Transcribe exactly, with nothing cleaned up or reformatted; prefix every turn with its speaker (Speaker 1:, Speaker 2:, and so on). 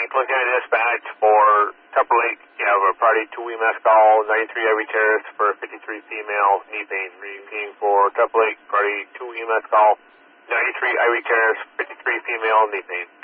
Speaker 1: looking at dispatch for Tupper Lake. You have a party two E M S call, ninety-three Ivy Terrace for fifty-three female, knee pain. Repeating for Tupper Lake, party two E M S call, ninety-three Ivy Terrace, fifty-three female, knee pain.